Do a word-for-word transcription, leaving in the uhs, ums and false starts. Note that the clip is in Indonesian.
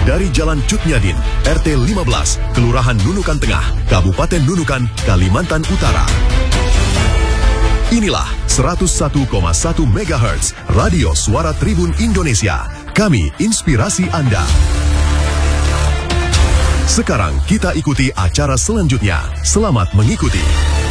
dari Jalan Cut Nyadin, R T lima belas, Kelurahan Nunukan Tengah, Kabupaten Nunukan, Kalimantan Utara. Inilah seratus satu koma satu megahertz Radio Suara Tribun Indonesia. Kami inspirasi Anda. Sekarang kita ikuti acara selanjutnya. Selamat mengikuti.